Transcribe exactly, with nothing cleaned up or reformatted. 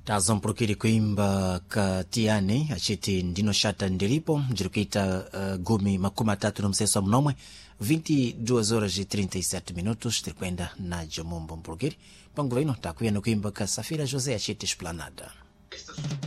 tazompulukire kuimba Katiani achiti ndino shata ndilipo mjirukita uh, gumi makumi atatu na mseso mnomwe vinte e duas horas e trinta e sete minutos tirikwenda na jomombo mpulukire pangu vaino takuya no kuimba ka Safira José achiti Esplanada.